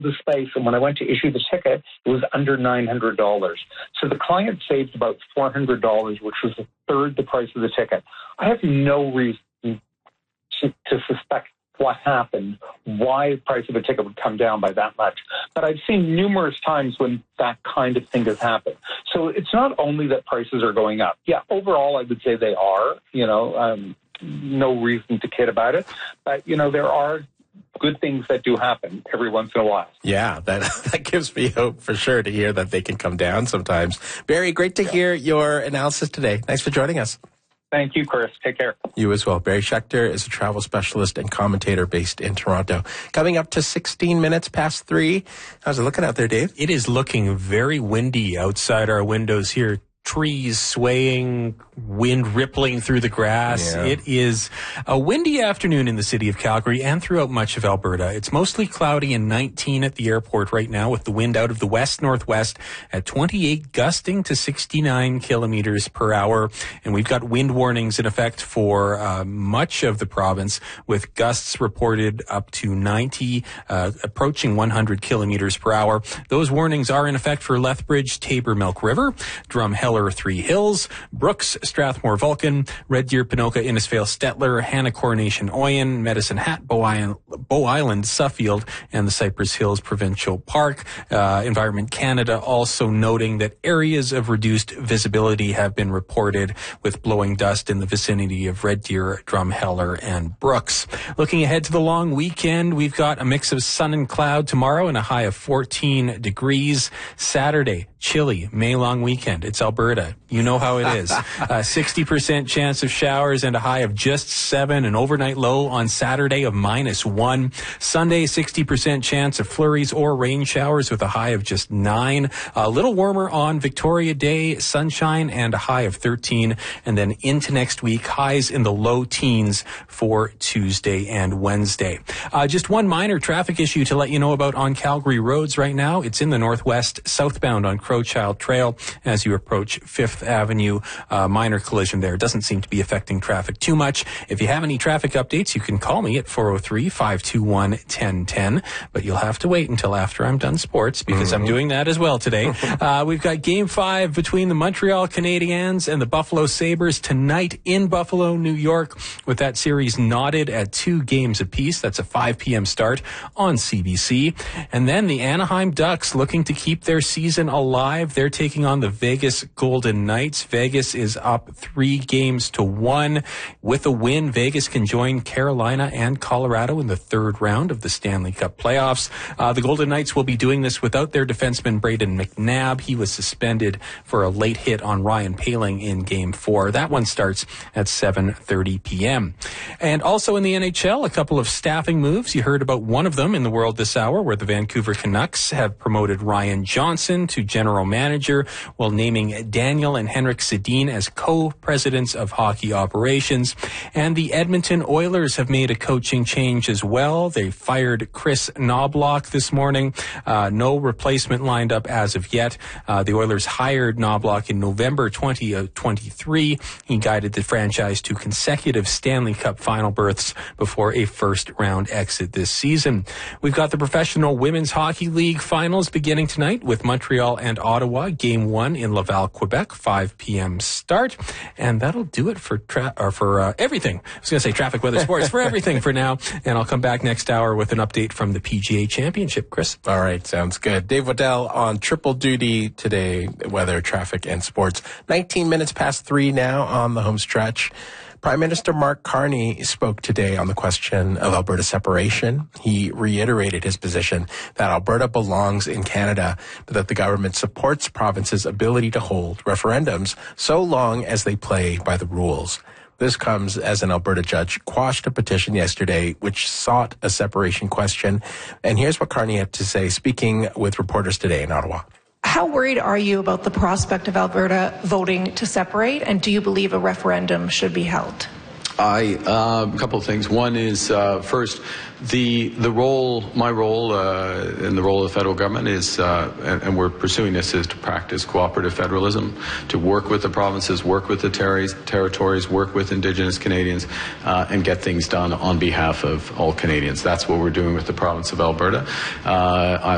the space, and when I went to issue the ticket, it was under $900. So the client saved about $400, which was a third the price of the ticket. I have no reason to suspect what happened, why the price of a ticket would come down by that much. But I've seen numerous times when that kind of thing has happened. So it's not only that prices are going up. Yeah, overall, I would say they are, no reason to kid about it. But, there are good things that do happen every once in a while. Yeah, that gives me hope for sure to hear that they can come down sometimes. Barry, great to hear your analysis today. Thanks for joining us. Thank you, Chris. Take care. You as well. Barry Schechter is a travel specialist and commentator based in Toronto. Coming up to 16 minutes past 3. How's it looking out there, Dave? It is looking very windy outside our windows here. Trees swaying, wind rippling through the grass. Yeah. It is a windy afternoon in the city of Calgary and throughout much of Alberta. It's mostly cloudy and 19 at the airport right now, with the wind out of the west-northwest at 28, gusting to 69 kilometers per hour. And we've got wind warnings in effect for much of the province, with gusts reported up to 90, approaching 100 kilometers per hour. Those warnings are in effect for Lethbridge, Tabor, Milk River, Drumheller, Three Hills, Brooks, Strathmore, Vulcan, Red Deer, Ponoka, Innisfail, Stettler, Hannah, Coronation, Oyen, Medicine Hat, Bow Island, Suffield, and the Cypress Hills Provincial Park. Environment Canada also noting that areas of reduced visibility have been reported, with blowing dust in the vicinity of Red Deer, Drumheller, and Brooks. Looking ahead to the long weekend, we've got a mix of sun and cloud tomorrow and a high of 14 degrees. Saturday, chilly, May long weekend. It's Alberta. You know how it is. 60% chance of showers and a high of just 7. An overnight low on Saturday of -1. Sunday, 60% chance of flurries or rain showers with a high of just 9. A little warmer on Victoria Day, sunshine and a high of 13. And then into next week, highs in the low teens for Tuesday and Wednesday. Just one minor traffic issue to let you know about on Calgary roads right now. It's in the northwest, southbound on Crowchild Trail as you approach 5th Avenue. Minor collision there. Doesn't seem to be affecting traffic too much. If you have any traffic updates, you can call me at 403-521-1010, but you'll have to wait until after I'm done sports, because I'm doing that as well today. We've got Game 5 between the Montreal Canadiens and the Buffalo Sabres tonight in Buffalo, New York, with that series knotted at 2 games apiece. That's a 5 p.m. start on CBC. And then the Anaheim Ducks, looking to keep their season alive. They're taking on the Vegas Golden Knights. Vegas is up 3-1. With a win, Vegas can join Carolina and Colorado in the 3rd round of the Stanley Cup playoffs. The Golden Knights will be doing this without their defenseman Braden McNabb. He was suspended for a late hit on Ryan Poehling in Game 4. That one starts at 7:30 p.m. And also in the NHL, a couple of staffing moves. You heard about one of them in the world this hour, where the Vancouver Canucks have promoted Ryan Johnson to general manager, while naming Daniel and Henrik Sedin as co-presidents of hockey operations. And the Edmonton Oilers have made a coaching change as well. They fired Chris Knobloch this morning. No replacement lined up as of yet. The Oilers hired Knobloch in November 2023. He guided the franchise to consecutive Stanley Cup final berths before a first-round exit this season. We've got the Professional Women's Hockey League finals beginning tonight with Montreal and Ottawa. Game 1 in Laval, Quebec, 5 p.m. start. And that'll do it for everything. I was going to say traffic, weather, sports, for everything for now. And I'll come back next hour with an update from the PGA Championship, Chris. All right, sounds good. Dave Waddell on triple duty today, weather, traffic, and sports. 19 minutes past 3 now on the home stretch. Prime Minister Mark Carney spoke today on the question of Alberta separation. He reiterated his position that Alberta belongs in Canada, but that the government supports provinces' ability to hold referendums so long as they play by the rules. This comes as an Alberta judge quashed a petition yesterday which sought a separation question. And here's what Carney had to say, speaking with reporters today in Ottawa. How worried are you about the prospect of Alberta voting to separate, and do you believe a referendum should be held? A couple of things. One is, first, my role and the role of the federal government is, and we're pursuing this, is to practice cooperative federalism, to work with the provinces, work with the territories, work with Indigenous Canadians, and get things done on behalf of all Canadians. That's what we're doing with the province of Alberta.